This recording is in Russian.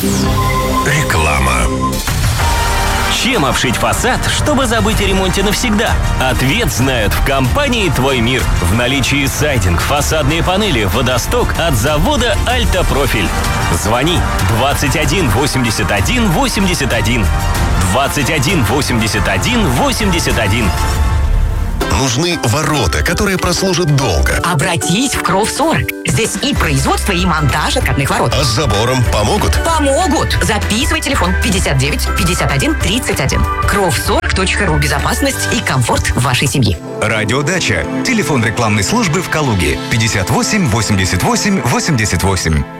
Реклама. Чем обшить фасад, чтобы забыть о ремонте навсегда? Ответ знают в компании «Твой мир». В наличии сайдинг, фасадные панели, водосток от завода «Альтапрофиль». Звони 21 81 81. 21 81 81. Нужны ворота, которые прослужат долго. Обратись в Кровсор. Здесь и производство, и монтаж откатных ворот. А с забором помогут? Помогут. Записывай телефон 59 51 31. Кровсор.ру. Безопасность и комфорт вашей семьи. Радиодача. Телефон рекламной службы в Калуге 58 88 88.